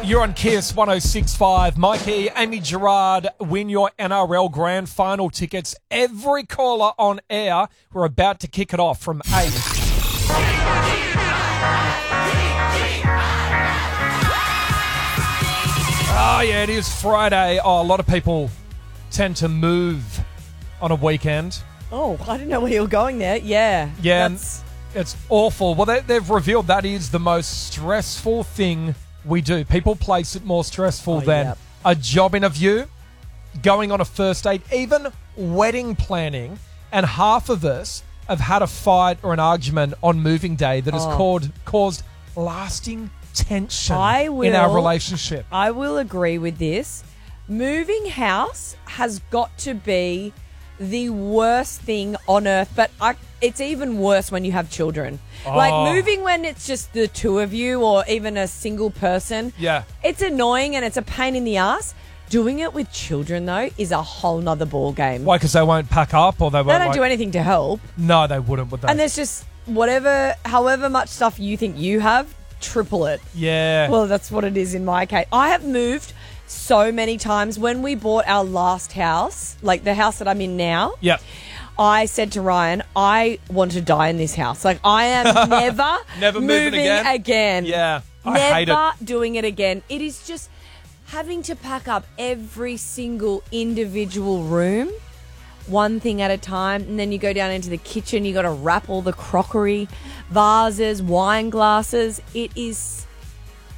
You're on Kiss 106.5. Mikey, Amy Gerard win your NRL Grand Final tickets. Every caller on air. We're about to kick it off from 8. Oh, yeah, it is Friday. Oh, a lot of people tend to move on a weekend. Oh, I didn't know where you were going there. Yeah. Yeah, it's awful. Well, they've revealed that is the most stressful thing we do. People place it more stressful than a job interview, going on a first date, even wedding planning. And half of us have had a fight or an argument on moving day that has caused lasting tension in our relationship. I will agree with this. Moving house has got to be the worst thing on earth, but it's even worse when you have children. Like moving when it's just the two of you or even a single person. Yeah. It's annoying and it's a pain in the ass. Doing it with children, though, is a whole nother ball game. Why? Because they won't pack up or they won't. They don't do anything to help. No, they wouldn't, would they? And there's just however much stuff you think you have, triple it. Yeah. Well, that's what it is in my case. I have moved so many times. When we bought our last house, like the house that I'm in now, I said to Ryan, I want to die in this house. Like, I am never moving again. Yeah, I hate it. Never doing it again. It is just having to pack up every single individual room, one thing at a time, and then you go down into the kitchen, you got to wrap all the crockery, vases, wine glasses. It is